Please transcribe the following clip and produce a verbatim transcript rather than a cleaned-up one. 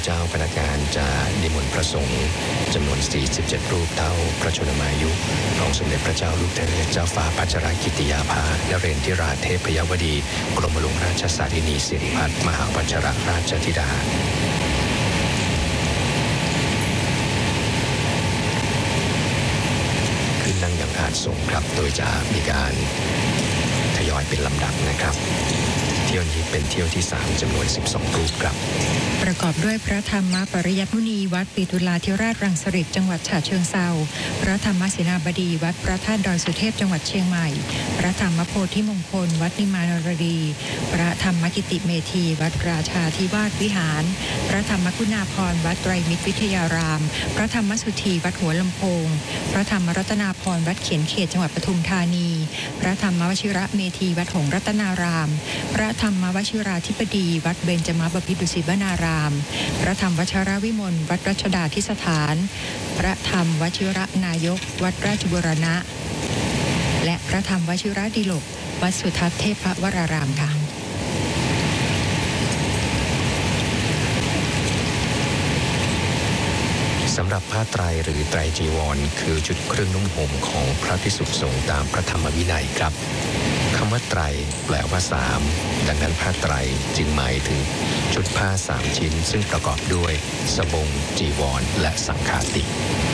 เจ้าพนักงานจะนิมนต์พระสงฆ์จำนวนสี่สิบเจ็ดรูปเท่าพระชนมายุของสมเด็จพระเจ้าลูกเธอเจ้าฟ้าพัชรกิติยาภานเรนทิราเทพยวดีกรมหลวงราชสารินีสิริพัฒน์มหาพัชรราชธิดาขึ้นนั่งอย่างอาจทรงครับโดยจะมีการทยอยเป็นลำดับนะครับเที่ยวนี้เป็นเที่ยวที่สามจำนวนสิบสองรูปครับประกอบด้วยพระธรรมปริยัติมุนีวัดปิตุลาธิราชรังสฤษจังหวัดฉะเชิงเทราพระธรรมเสนาบดีวัดพระธาตุดอยสุเทพจังหวัดเชียงใหม่พระธรรมโพธิมงคลวัดนิมานรดีพระธรรมกิติเมธีวัดราชาธิวาสวิหารพระธรรมคุณาภรณ์วัดไตรมิตรวิทยารามพระธรรมสุธีวัดหัวลำโพงพระธรรมรัตนาภรณ์วัดเขียนเขตจังหวัดปทุมธานีพระธรรมวชิระเมธีวัดหงส์รัตนารามพระธรรมวชิราธิปดีวัดเบญจมบพิตรดุสิตวนารามพระธรรมวชรวิมลวัดรัชดาธิสถานพระธรรมวชิระนายกวัดราชบุรณะและพระธรรมวชิระดิลกวัดสุทัศน์เทพวรารามค่ะสำหรับผ้าไตรหรือไตรจีวรคือชุดเครื่องนุ่งห่มของพระภิกษุสงฆ์ตามพระธรรมวินัยครับคำว่าไตรแปลว่าสามดังนั้นผ้าไตรจึงหมายถึงชุดผ้าสามชิ้นซึ่งประกอบด้วยสบงจีวรและสังฆาติ